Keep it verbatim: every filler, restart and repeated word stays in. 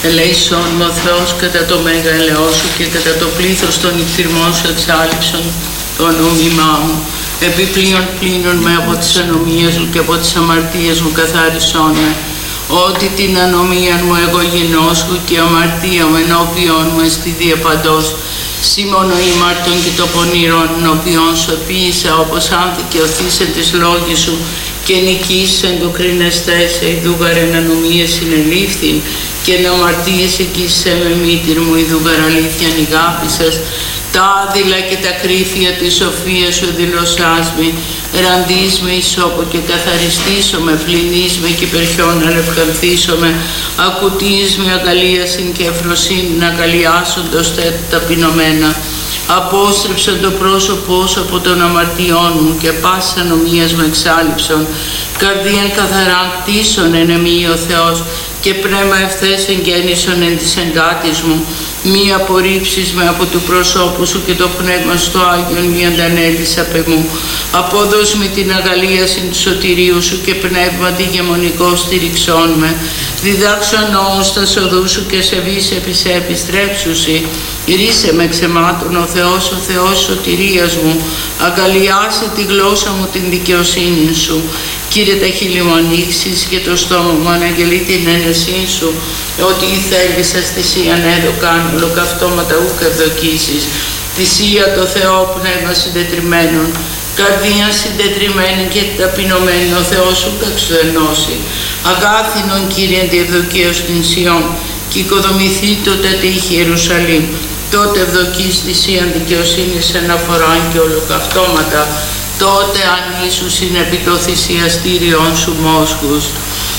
Ελέησον με ο Θεός κατά το μέγα ελαιό σου και κατά το πλήθος των νυχθυρμών σου εξάλληψον το νόμιμά μου. Επιπλέον πλύνον με από τις ανομίες μου και από τις αμαρτίες μου καθάρισόν με. Ότι την ανομία μου εγώ γινώσκου και αμαρτία μου ενώπιον μου εστιδία παντός. Σήμωνο ήμαρτον και το πονηρόν ενώπιον σου επίησα όπως άνθηκε οθήσεν τις λόγοι σου και νικήσεν το κρίνεστές ειδούγαρεν ανομίες συνελήφθην και να αμαρτίες εκείσαι με μήτυρ μου ειδούγαρ αλήθεια νηγάπησας. Τα άδειλα και τα κρύφια της σοφίας σου δηλωσάς με, ραντείς με ισόπο και καθαριστήσω με, πλυνείς με και υπερχιόν αλευκανθήσω με, ακουτείς με αγκαλίασιν και ευφροσύνη αγκαλιάσοντος τα ταπεινωμένα. Απόστρεψαν το πρόσωπό σου από των αμαρτιών μου και πάσα νομίας με εξάλληψον. Καρδίαν καθαράν κτίσον εν εμεί ο Θεός και πνεύμα ευθές εγγέννησον εν της εγκάτης μου. Μη απορρίψεις με από του προσώπου σου και το πνεύμα στο Άγιον μη αντανέλεις απ' εμού. Απόδος με την αγαλίαση του σωτηρίου σου και πνεύμα τη γεμονικό στηριξών με. Διδάξω νόμου στα σοδού σου και σε βύση επί σε επιστρέψουσι. Ρίσε με ξεμάτων ο Θεός, ο Θεός σωτηρίας μου. Αγκαλιάσε τη γλώσσα μου την δικαιοσύνη σου. Κύριε τα χείλη μου ανοίξεις και το στόμα μου αναγγελεί την ένεσή σου. Ότι η θέλησας θυσίαν έδωκαν ολοκαυτώματα ούκ ευδοκίσεις. Θυσία το Θεό πνεύμα συντετριμένων. Καρδία συντετριμένη και ταπεινωμένη ο Θεός σου καξουενώσει. Αγάθινον Κύριε τη ευδοκία στην Σιών και οικοδομηθεί τότε τύχη Ιερουσαλήμ. Τότε ευδοκείς θυσίαν δικαιοσύνης αναφοράν και ολοκαυτώματα. Τότε αν Ιησούς είναι επί το θυσιαστήριον σου μόσχους.